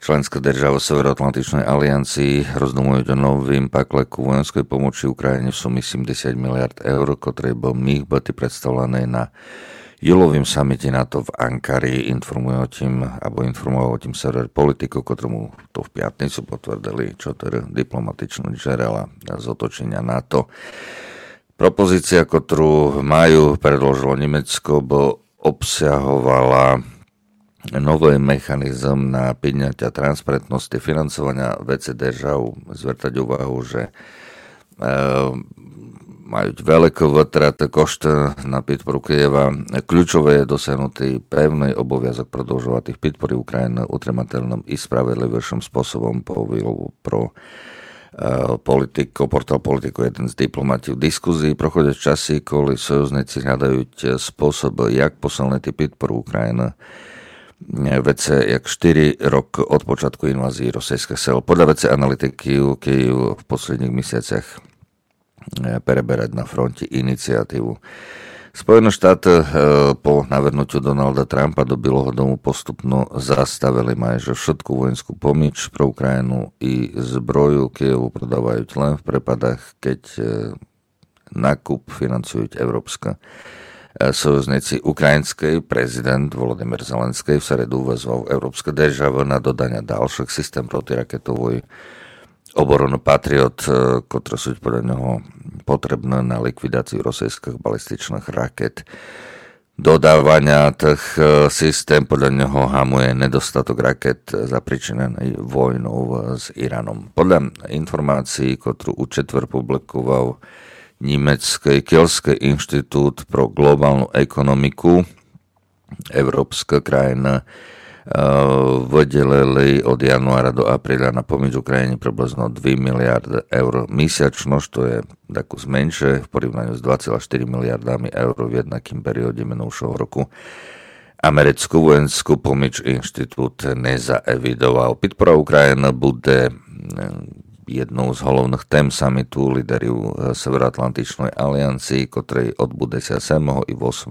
Členská država Severoatlantičnej aliancii rozdumujú o novým pakleku vojenskej pomoci Ukrajine v sumi 70 miliard eur, ktoré bol mých boli predstavované na júlovým samite NATO v Ankari. Informoval o tým server Politico, ktorému to v piatnicu potvrdili, čo teda diplomatičnú žerela z otočenia NATO. Propozícia, ktorú predložilo Nemecko, obsahovala nový mechanizm na підняття transparentnosti financovania veci držav, zvrtať úvahu, že majú veľké vytraty košty na podporu Kyjeva. Kľúčové je dosiahnutý pevný oboviazok продовжувати підпори України утримательним і справедливішим способом, повів про Portál Politico jeden z diplomatів. Дискусії проходять часи, коли союзниці hľadaють спосіб, як посилити підпору України. Vece jak 4 roky od počátku invázii rosijských sil. Podľa vece analytikov Kyjev v posledných mesiaciach preberať na fronte iniciatívu. Spojené štáty po navrhnutiu Donalda Trumpa do Bieleho domu postupno zastavili majže všetku vojenskú pomoc pre Ukrajinu i zbroju Kyjevu prodávajú len v prípadách, keď nákup financujú európska sojužníci. Ukrajinský prezident Volodymyr Zelenský v sredu vyzval európske državy na dodania ďalších systém protiraketovej obrany Patriot, ktoré sú podľa neho potrebné na likvidáciu rosijských balističných raket. Dodávania tých systém podľa neho hamuje nedostatok raket zapričinený vojnou s Iránom. Podľa informácií, ktorú u četvrť publikoval Německý Kielský inštitút pro globálnu ekonomiku, európska krajina vydelili od januára do apríla na pomoc Ukrajine približno 2 miliardy eur měsíčno, čo je takú zmenšie v porovnaní s 2,4 miliardami eur v jednakým perióde minulšieho roku. Americkú vojenskú pomoc inštitút nezaevidoval. Podpora Ukrajiny bude jednou z hlavných tém samitu líderov Severoatlantičnej aliancii, ktorej odbude sa 7. i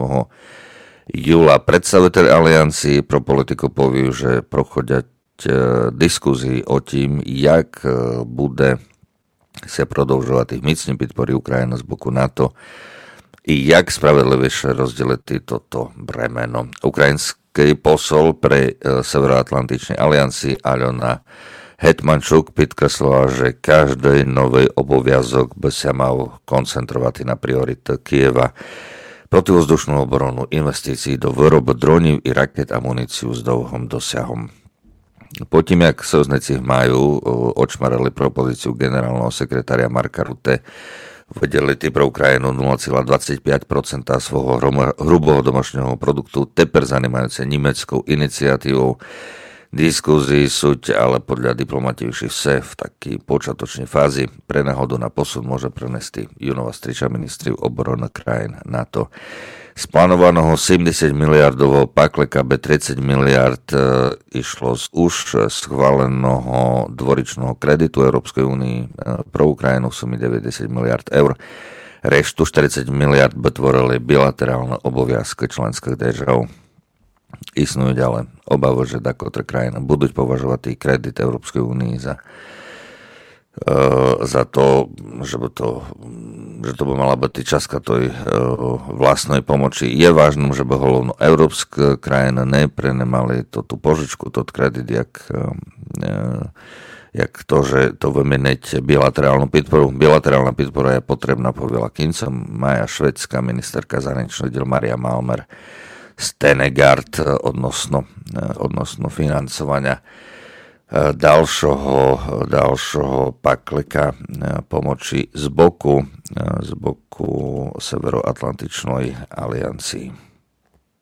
8. júla. Predstaviteľ aliancii pro politiku poviu, že prochodať diskuzii o tým, jak bude sa prodlžovať tých mocní podpory Ukrajiny z boku NATO i jak spravedlivejšie rozdeliť toto bremeno. Ukrajinský posol pre Severoatlantičnej aliancii Aľona Hetmančuk podkreslila, že každý nový oboviazok by sa mal koncentrovať na priority Kyjeva, protivzdušnú obranu, investícií do výroby dronív i raket a muníciu s dlhým dosiahom. Potom, jak sojužníci majú očmarali propozíciu generálneho sekretária Marka Rutte, vydelili pre Ukrajinu 0,25% svojho hrubého domášneho produktu, teper zanímajúce nemeckou iniciatívou. Diskuzii sú ale podľa diplomatívších se v takej počiatočnej fázi. Pre náhodu na posun môže prenesti júnová striča ministrov obrany krajín NATO. Z plánovaného 70 miliardového pakleka B30 miliard išlo z už schváleného dvoričného kreditu Európskej únii pro Ukrajinu v sume 90 miliard eur. Reštu 40 miliard by tvorili bilaterálne oboviazky členských držav. Istnujú ďalej obavy, že takéto krajiny budú považovať kredit Európskej únii za to, že by mala byť častka tej vlastnej pomoci. Je vážne, že by hlavno európske krajiny neprenemali tú požičku, tú kredit, jak to, že to vymeniť bilaterálnu podporu. Bilaterálna podpora je potrebná, povedala koncom mája švédska ministerka zahraničných diel Maria Malmer Stenegard odnosno financovania ďalšieho paklika pomoci z boku Severoatlantičnej aliancii.